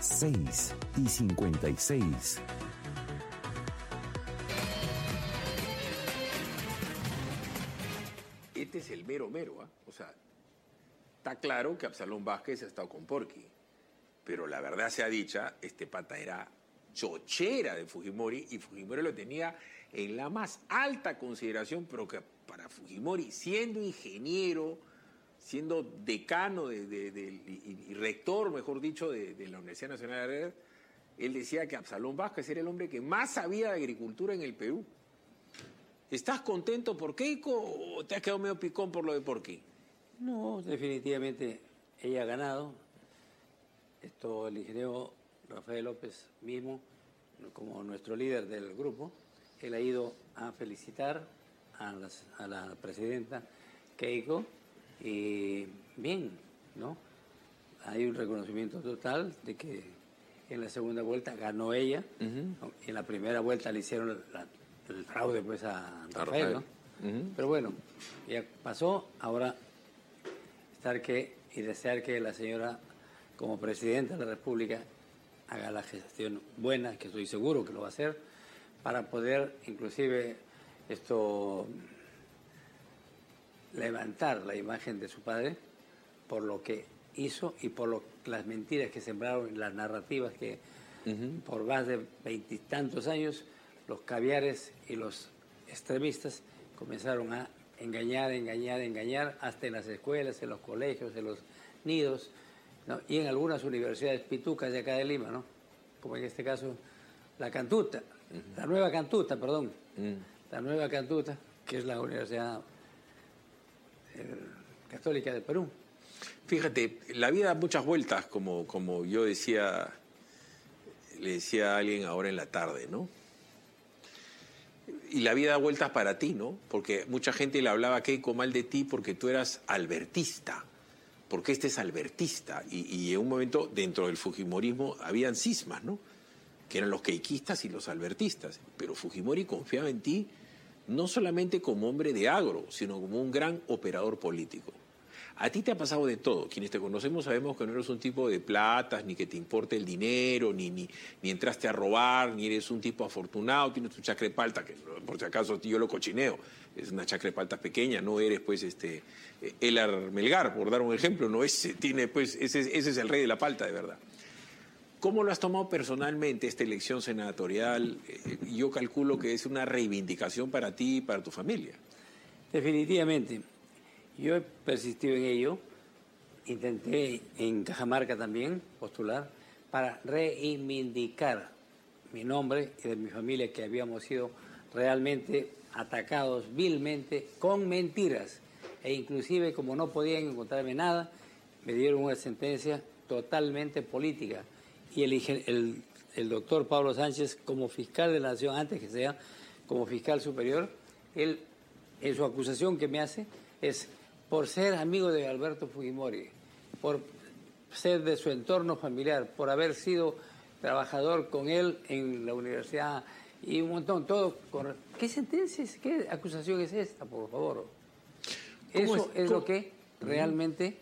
6:56. Este es el mero mero, ¿ah? O sea, está claro que Absalón Vázquez ha estado con Porky, pero la verdad sea dicha, este pata era chochera de Fujimori y Fujimori lo tenía en la más alta consideración, pero que para Fujimori, siendo ingeniero, siendo decano y rector, mejor dicho, de la Universidad Nacional de Red, él decía que Absalón Vázquez era el hombre que más sabía de agricultura en el Perú. ¿Estás contento por Keiko o te has quedado medio picón por lo de Porky? No, definitivamente ella ha ganado. El ingeniero Rafael López mismo, como nuestro líder del grupo, él ha ido a felicitar a la presidenta Keiko y bien, ¿no? Hay un reconocimiento total de que en la segunda vuelta ganó ella, ¿no? Y en la primera vuelta le hicieron el fraude pues a Rafael, ¿no? Pero bueno, ya pasó, ahora desear que la señora como presidenta de la República haga la gestión buena, que estoy seguro que lo va a hacer, para poder inclusive levantar la imagen de su padre por lo que hizo y por las mentiras que sembraron, las narrativas que por más de 20 y tantos años los caviares y los extremistas comenzaron a engañar hasta en las escuelas, en los colegios, en los nidos, ¿no? Y en algunas universidades pitucas de acá de Lima, ¿no? Como en este caso la Nueva Cantuta, que es la Universidad Católica de Perú. Fíjate, la vida da muchas vueltas, como yo le decía a alguien ahora en la tarde, ¿no? Y la vida da vueltas para ti, ¿no? Porque mucha gente le hablaba a Keiko mal de ti porque tú eras albertista, porque este es albertista. Y en un momento, dentro del fujimorismo, habían cismas, ¿no? Que eran los keikistas y los albertistas. Pero Fujimori confiaba en ti no solamente como hombre de agro, sino como un gran operador político. A ti te ha pasado de todo. Quienes te conocemos sabemos que no eres un tipo de platas, ni que te importe el dinero, ni entraste a robar, ni eres un tipo afortunado. Tienes tu chacrepalta, que por si acaso yo lo cochineo. Es una chacrepalta pequeña, no eres pues Elar Melgar, por dar un ejemplo. No ese es el rey de la palta, de verdad. ¿Cómo lo has tomado personalmente esta elección senatorial? Yo calculo que es una reivindicación para ti y para tu familia. Definitivamente. Yo he persistido en ello, intenté en Cajamarca también postular para reivindicar mi nombre y de mi familia, que habíamos sido realmente atacados vilmente con mentiras, e inclusive como no podían encontrarme nada, me dieron una sentencia totalmente política. Y el doctor Pablo Sánchez, como fiscal de la Nación, antes que sea como fiscal superior, él en su acusación que me hace es por ser amigo de Alberto Fujimori, por ser de su entorno familiar, por haber sido trabajador con él en la universidad y un montón, todo. ¿Qué sentencia es? ¿Qué acusación es esta, por favor? Eso es lo que realmente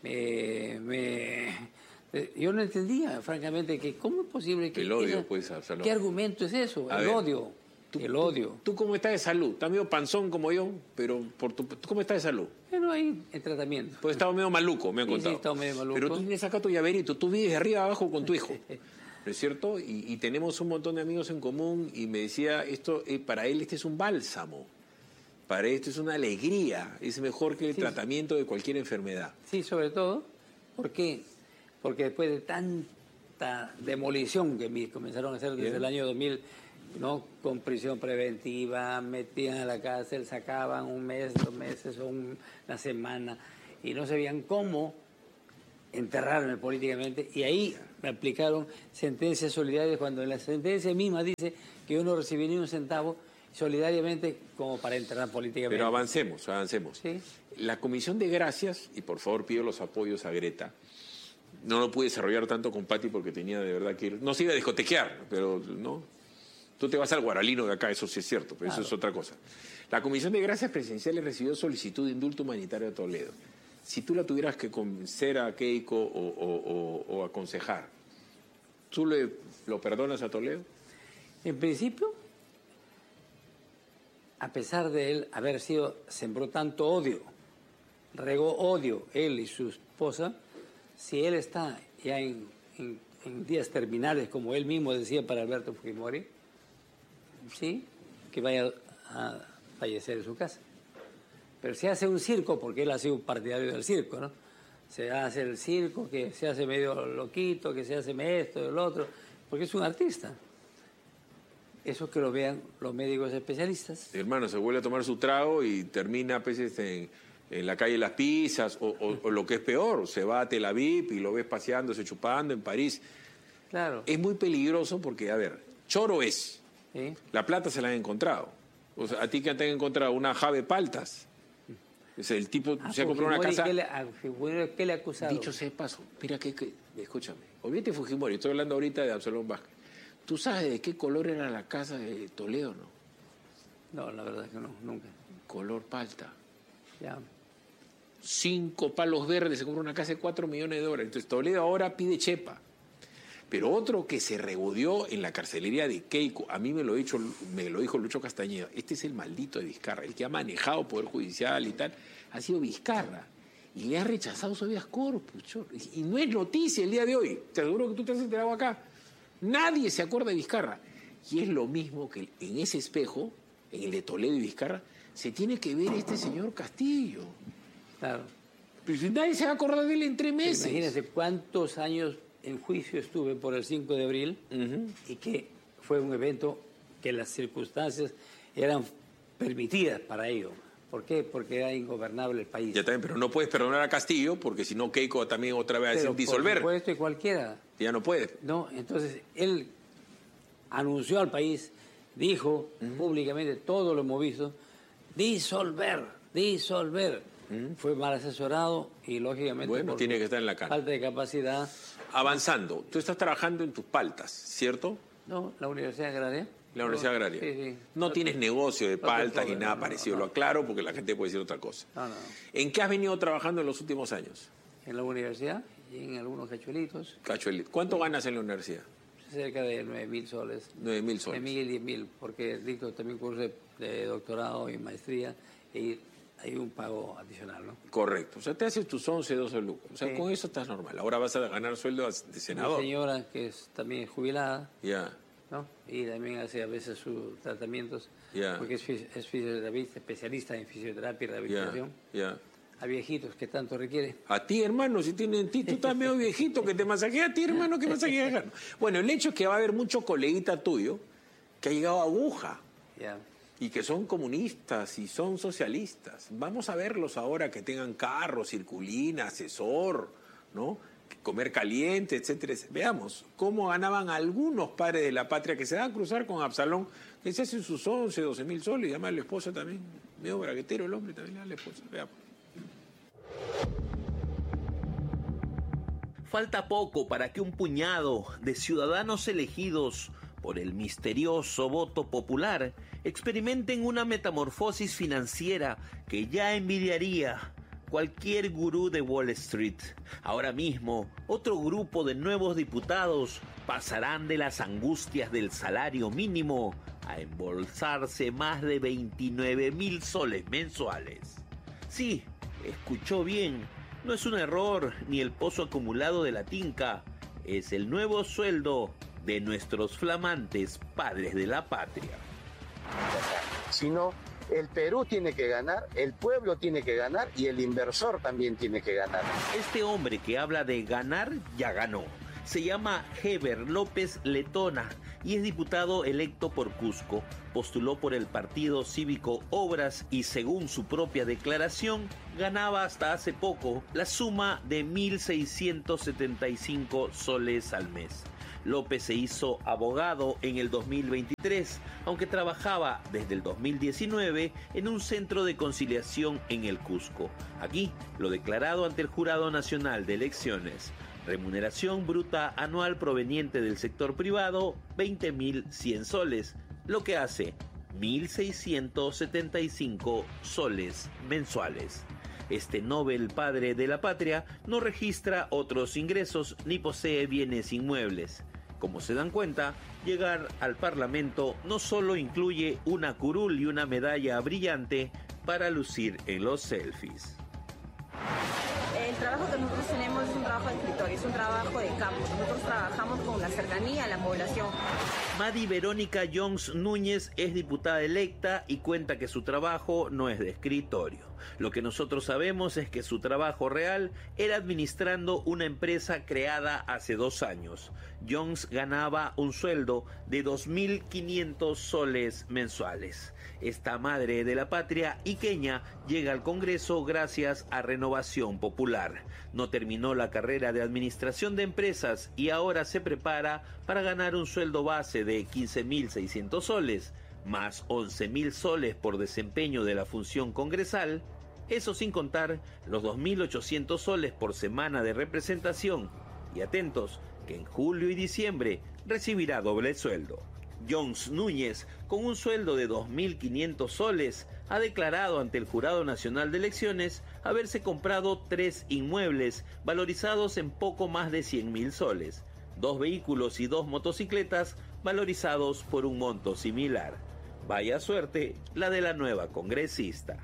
yo no entendía, francamente, que cómo es posible que... El odio, pues, Absalón. ¿Qué argumento es eso? El odio. El odio. ¿Tú cómo estás de salud? Estás medio panzón como yo, pero ¿tú cómo estás de salud? Pero ahí en tratamiento. Pues estaba medio maluco, me han contado. Sí, estaba medio maluco. Pero tú tienes acá tu llaverito, tú vives de arriba abajo con tu hijo, ¿no es cierto? Y tenemos un montón de amigos en común y me decía, para él este es un bálsamo, para esto es una alegría, es mejor que el tratamiento de cualquier enfermedad. Sí, sobre todo, ¿por qué? Porque después de tanta demolición que comenzaron a hacer desde el año 2000, ¿no? Con prisión preventiva, metían a la cárcel, sacaban un mes, 2 meses o una semana y no sabían cómo enterrarme políticamente, y ahí me aplicaron sentencias solidarias cuando en la sentencia misma dice que yo no recibí ni un centavo solidariamente como para enterrar políticamente. Pero avancemos. ¿Sí? La Comisión de Gracias, y por favor pido los apoyos a Greta, no lo pude desarrollar tanto con Pati porque tenía de verdad que ir, no se iba a discotequear, pero no. Tú te vas al Guaralino de acá, eso sí es cierto, pero claro, eso es otra cosa. La Comisión de Gracias Presidenciales recibió solicitud de indulto humanitario a Toledo. Si tú la tuvieras que convencer a Keiko o aconsejar, ¿Tú lo perdonas a Toledo? En principio, a pesar de él sembró tanto odio, regó odio él y su esposa, si él está ya en días terminales, como él mismo decía para Alberto Fujimori, sí, que vaya a fallecer en su casa. Pero se hace un circo, porque él ha sido un partidario del circo, ¿no? Se hace el circo, que se hace medio loquito, que se hace esto y lo otro, porque es un artista. Eso que lo vean los médicos especialistas. Hermano, se vuelve a tomar su trago y termina pues, en la calle Las Pizzas, o lo que es peor, se va a Tel Aviv y lo ves paseándose, chupando en París. Claro. Es muy peligroso porque, a ver, choro es. ¿Sí? La plata se la han encontrado. O sea, a ti que te han encontrado una Jave Paltas. Es el tipo se ha comprado una casa. ¿Qué le ha acusado? Dicho sea de paso, mira escúchame. Olvídate Fujimori, estoy hablando ahorita de Absalón Vázquez. ¿Tú sabes de qué color era la casa de Toledo, no? No, la verdad que no, nunca. Color palta. Ya. 5 palos verdes, se compró una casa de $4 millones. Entonces Toledo ahora pide chepa. Pero otro que se regodeó en la carcelería de Keiko, a mí me lo dijo Lucho Castañeda, este es el maldito de Vizcarra, el que ha manejado Poder Judicial y tal, ha sido Vizcarra. Y le ha rechazado su habeas corpus. Y no es noticia el día de hoy. Te aseguro que tú te has enterado acá. Nadie se acuerda de Vizcarra. Y es lo mismo que en ese espejo, en el de Toledo y Vizcarra, se tiene que ver este señor Castillo. Claro. Pero nadie se va a acordar de él en 3 meses. Imagínense cuántos años en juicio estuve por el 5 de abril y que fue un evento que las circunstancias eran permitidas para ello. ¿Por qué? Porque era ingobernable el país. Ya también, pero no puedes perdonar a Castillo porque si no Keiko también otra vez va a decir disolver. Por supuesto, y cualquiera. Ya no puede. No, entonces él anunció al país, dijo públicamente, todo lo hemos visto, disolver. Fue mal asesorado y lógicamente bueno, tiene que estar en la cana. Falta de capacidad. Avanzando, tú estás trabajando en tus paltas, ¿cierto? No, la Universidad Agraria. La Universidad Agraria. Sí. No tienes negocio de paltas ni nada parecido, lo aclaro porque la gente puede decir otra cosa. No. ¿En qué has venido trabajando en los últimos años? En la universidad y en algunos cachuelitos. ¿Cuánto ganas en la universidad? Cerca de 9.000 soles. 9.000 soles. 9.000 y 10.000, porque dicto también curso de doctorado y maestría y hay un pago adicional, ¿no? Correcto. O sea, te haces tus 11, 12 lucas. O sea, con eso estás normal. Ahora vas a ganar sueldo de senador. Mi señora, que es también jubilada. Ya. ¿No? Y también hace a veces sus tratamientos. Ya. Porque es fisioterapeuta, especialista en fisioterapia y rehabilitación. Ya. A viejitos que tanto requiere. A ti, hermano, si tienen ti, tú estás medio viejito, que te masajea a ti, hermano, que masajea. Bueno, el hecho es que va a haber mucho coleguita tuyo que ha llegado a aguja. Ya. Y que son comunistas y son socialistas. Vamos a verlos ahora que tengan carro, circulina, asesor, ¿no? Comer caliente, etcétera. Veamos cómo ganaban algunos padres de la patria que se dan a cruzar con Absalón, que se hacen sus 11, 12.000 soles, y además la esposa también, medio braguetero el hombre también, a la esposa. Veamos. Falta poco para que un puñado de ciudadanos elegidos por el misterioso voto popular experimenten una metamorfosis financiera que ya envidiaría cualquier gurú de Wall Street. Ahora mismo, otro grupo de nuevos diputados pasarán de las angustias del salario mínimo a embolsarse más de 29.000 soles mensuales. Sí, escuchó bien, no es un error ni el pozo acumulado de la tinca, es el nuevo sueldo de nuestros flamantes padres de la patria. Sino el Perú tiene que ganar, el pueblo tiene que ganar y el inversor también tiene que ganar. Este hombre que habla de ganar, ya ganó. Se llama Heber López Letona y es diputado electo por Cusco. Postuló por el Partido Cívico Obras y, según su propia declaración, ganaba hasta hace poco la suma de 1.675 soles al mes. López se hizo abogado en el 2023, aunque trabajaba desde el 2019 en un centro de conciliación en el Cusco. Aquí, lo declarado ante el Jurado Nacional de Elecciones. Remuneración bruta anual proveniente del sector privado, 20.100 soles, lo que hace 1.675 soles mensuales. Este Nobel padre de la patria no registra otros ingresos ni posee bienes inmuebles. Como se dan cuenta, llegar al Parlamento no solo incluye una curul y una medalla brillante para lucir en los selfies. El trabajo que nosotros tenemos es un trabajo de escritorio, es un trabajo de campo. Nosotros trabajamos con la cercanía a la población. Madi Verónica Jones Núñez es diputada electa y cuenta que su trabajo no es de escritorio. Lo que nosotros sabemos es que su trabajo real era administrando una empresa creada hace 2 años. Jones ganaba un sueldo de 2.500 soles mensuales. Esta madre de la patria iqueña llega al Congreso gracias a Renovación Popular. No terminó la carrera de administración de empresas y ahora se prepara para ganar un sueldo base de 15.600 soles, más 11.000 soles por desempeño de la función congresal, eso sin contar los 2.800 soles por semana de representación. Y atentos, que en julio y diciembre recibirá doble sueldo. Jones Núñez, con un sueldo de 2.500 soles, ha declarado ante el Jurado Nacional de Elecciones haberse comprado 3 inmuebles valorizados en poco más de 100.000 soles, 2 vehículos y 2 motocicletas valorizados por un monto similar. Vaya suerte la de la nueva congresista.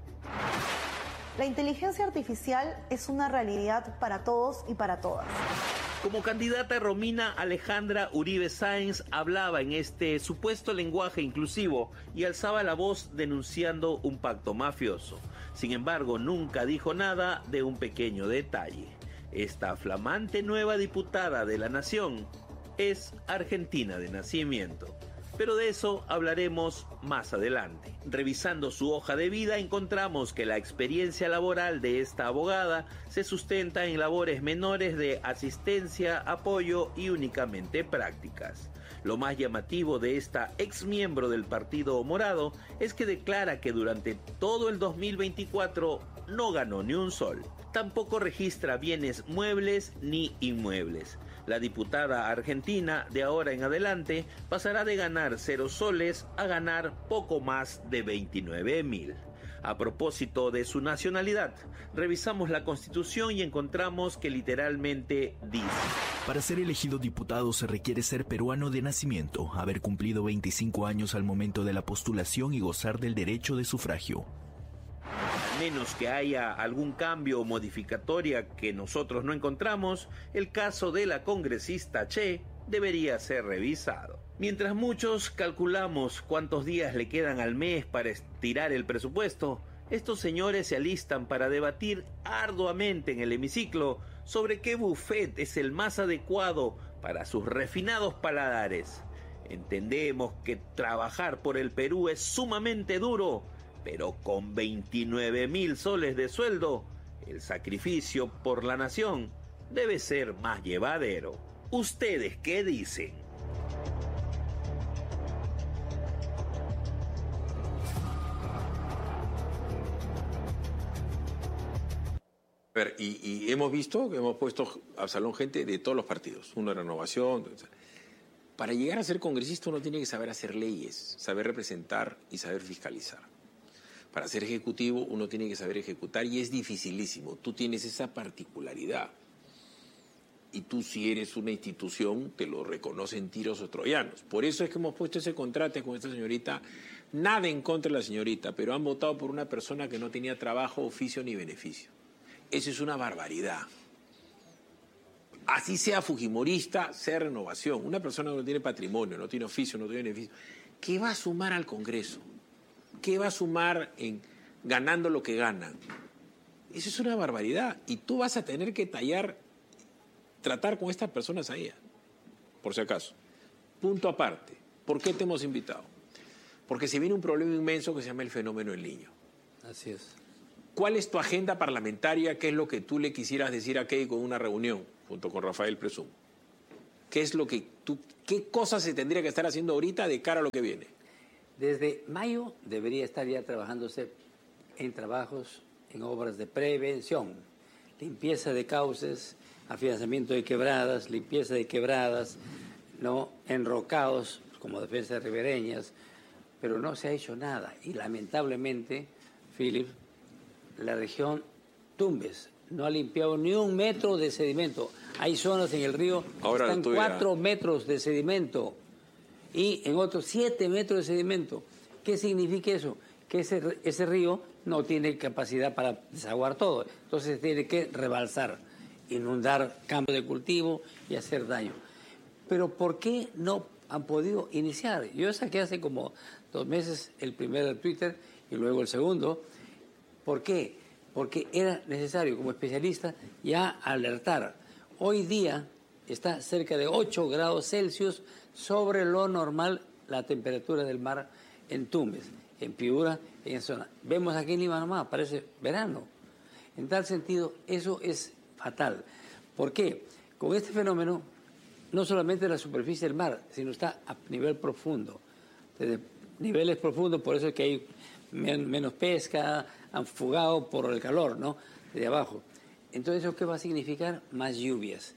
La inteligencia artificial es una realidad para todos y para todas. Como candidata, Romina Alejandra Uribe Sáenz hablaba en este supuesto lenguaje inclusivo y alzaba la voz denunciando un pacto mafioso. Sin embargo, nunca dijo nada de un pequeño detalle. Esta flamante nueva diputada de la Nación es argentina de nacimiento. Pero de eso hablaremos más adelante. Revisando su hoja de vida encontramos que la experiencia laboral de esta abogada se sustenta en labores menores de asistencia, apoyo y únicamente prácticas. Lo más llamativo de esta ex miembro del Partido Morado es que declara que durante todo el 2024 no ganó ni un sol. Tampoco registra bienes muebles ni inmuebles. La diputada argentina de ahora en adelante pasará de ganar 0 soles a ganar poco más de 29.000. A propósito de su nacionalidad, revisamos la Constitución y encontramos que literalmente dice: para ser elegido diputado se requiere ser peruano de nacimiento, haber cumplido 25 años al momento de la postulación y gozar del derecho de sufragio. A menos que haya algún cambio o modificatoria que nosotros no encontramos, el caso de la congresista Che debería ser revisado. Mientras muchos calculamos cuántos días le quedan al mes para estirar el presupuesto, estos señores se alistan para debatir arduamente en el hemiciclo sobre qué buffet es el más adecuado para sus refinados paladares. Entendemos que trabajar por el Perú es sumamente duro, pero con 29.000 soles de sueldo, el sacrificio por la nación debe ser más llevadero. ¿Ustedes qué dicen? A ver, y hemos visto que hemos puesto al salón gente de todos los partidos, una renovación. Para llegar a ser congresista uno tiene que saber hacer leyes, saber representar y saber fiscalizar. Para ser ejecutivo uno tiene que saber ejecutar y es dificilísimo. Tú tienes esa particularidad. Y tú, si eres una institución, te lo reconocen tiros o troyanos. Por eso es que hemos puesto ese contrato con esta señorita. Nada en contra de la señorita, pero han votado por una persona que no tenía trabajo, oficio ni beneficio. Eso es una barbaridad. Así sea fujimorista, sea Renovación. Una persona que no tiene patrimonio, no tiene oficio, no tiene beneficio, ¿qué va a sumar al Congreso? ¿Qué va a sumar en ganando lo que ganan? Eso es una barbaridad. Y tú vas a tener que tratar con estas personas ahí, por si acaso. Punto aparte. ¿Por qué te hemos invitado? Porque se viene un problema inmenso que se llama el fenómeno del niño. Así es. ¿Cuál es tu agenda parlamentaria? ¿Qué es lo que tú le quisieras decir a Keiko en una reunión junto con Rafael Presumo? ¿Qué cosas se tendría que estar haciendo ahorita de cara a lo que viene? Desde mayo debería estar ya trabajándose en trabajos, en obras de prevención, limpieza de cauces, afianzamiento de quebradas, limpieza de quebradas, no enrocados como defensas ribereñas, pero no se ha hecho nada. Y lamentablemente, Philip, la región Tumbes no ha limpiado ni 1 metro de sedimento. Hay zonas en el río que están 4 metros de sedimento y en otros 7 metros de sedimento. ¿Qué significa eso? Que ese río no tiene capacidad para desaguar todo. Entonces tiene que rebalsar, inundar campos de cultivo y hacer daño. Pero ¿por qué no han podido iniciar? Yo saqué hace como 2 meses el primero de Twitter y luego el segundo. ¿Por qué? Porque era necesario, como especialista, ya alertar. Hoy día está cerca de 8 grados Celsius sobre lo normal la temperatura del mar en Tumbes, en Piura, en zona. Vemos aquí en Lima nomás, parece verano. En tal sentido, eso es fatal. ¿Por qué? Con este fenómeno, no solamente la superficie del mar, sino está a nivel profundo. Desde niveles profundos, por eso es que hay menos pesca, han fugado por el calor, ¿no? De abajo. Entonces, ¿eso qué va a significar? Más lluvias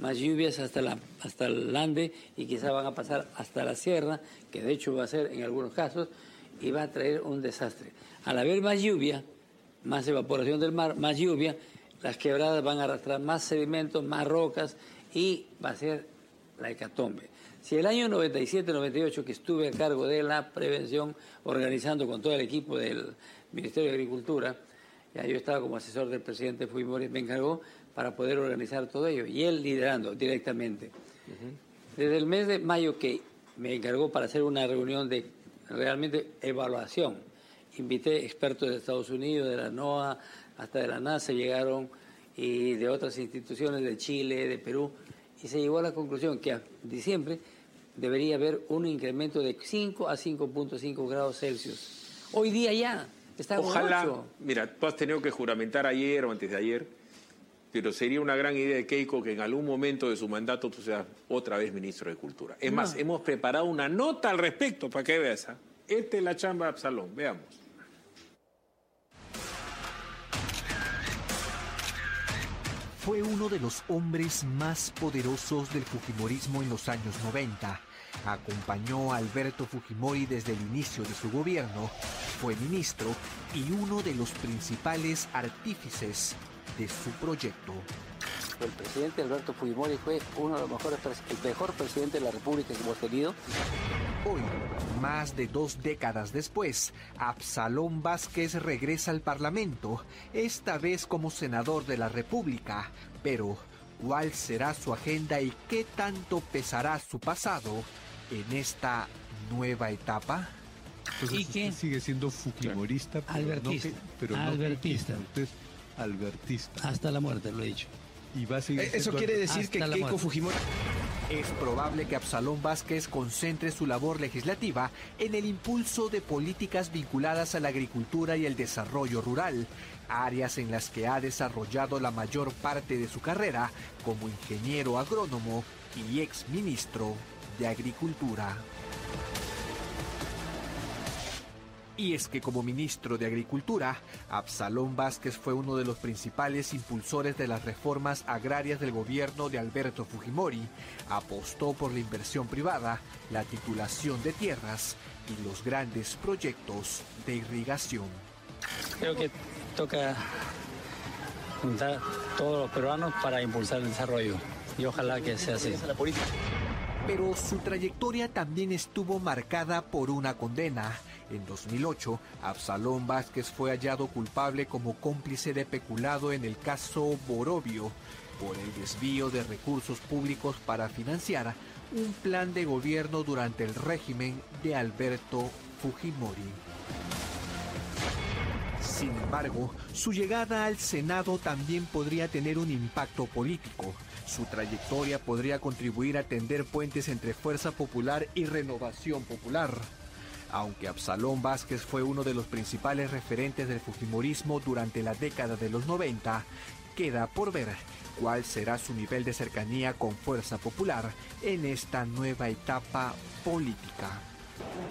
hasta el Ande y quizá van a pasar hasta la sierra, que de hecho va a ser en algunos casos, y va a traer un desastre. Al haber más lluvia, más evaporación del mar, más lluvia, las quebradas van a arrastrar más sedimentos, más rocas y va a ser la hecatombe. Si el año 97-98 que estuve a cargo de la prevención, organizando con todo el equipo del Ministerio de Agricultura, ya yo estaba como asesor del presidente Fujimori, me encargó para poder organizar todo ello, y él liderando directamente. Desde el mes de mayo que me encargó para hacer una reunión de realmente evaluación, invité expertos de Estados Unidos, de la NOAA, hasta de la NASA llegaron, y de otras instituciones de Chile, de Perú, y se llegó a la conclusión que a diciembre debería haber un incremento de 5 a 5.5 grados Celsius. Hoy día ya está en 8. Mira, tú has tenido que juramentar ayer o antes de ayer, pero sería una gran idea de Keiko que en algún momento de su mandato tú seas otra vez ministro de Cultura. Es más, hemos preparado una nota al respecto para que veas. Esta es la chamba de Absalón, veamos. Fue uno de los hombres más poderosos del fujimorismo en los años 90. Acompañó a Alberto Fujimori desde el inicio de su gobierno, fue ministro y uno de los principales artífices de su proyecto. El presidente Alberto Fujimori fue uno de los mejores, el mejor presidente de la República que hemos tenido. Hoy, más de 2 décadas después, Absalón Vázquez regresa al Parlamento, esta vez como senador de la República. Pero, ¿cuál será su agenda y qué tanto pesará su pasado en esta nueva etapa? Entonces, ¿Y qué? Sigue siendo fujimorista, pero albertista. Albertista. Usted es albertista. Hasta la muerte, lo he dicho. Y va a seguir Eso quiere decir que Keiko Fujimori... Es probable que Absalón Vázquez concentre su labor legislativa en el impulso de políticas vinculadas a la agricultura y el desarrollo rural, áreas en las que ha desarrollado la mayor parte de su carrera como ingeniero agrónomo y exministro de Agricultura. Y es que como ministro de Agricultura, Absalón Vázquez fue uno de los principales impulsores de las reformas agrarias del gobierno de Alberto Fujimori. Apostó por la inversión privada, la titulación de tierras y los grandes proyectos de irrigación. Creo que toca juntar a todos los peruanos para impulsar el desarrollo y ojalá que sea así. Pero su trayectoria también estuvo marcada por una condena. En 2008, Absalón Vázquez fue hallado culpable como cómplice de peculado en el caso Borovio por el desvío de recursos públicos para financiar un plan de gobierno durante el régimen de Alberto Fujimori. Sin embargo, su llegada al Senado también podría tener un impacto político. Su trayectoria podría contribuir a tender puentes entre Fuerza Popular y Renovación Popular. Aunque Absalón Vázquez fue uno de los principales referentes del fujimorismo durante la década de los 90, queda por ver cuál será su nivel de cercanía con Fuerza Popular en esta nueva etapa política.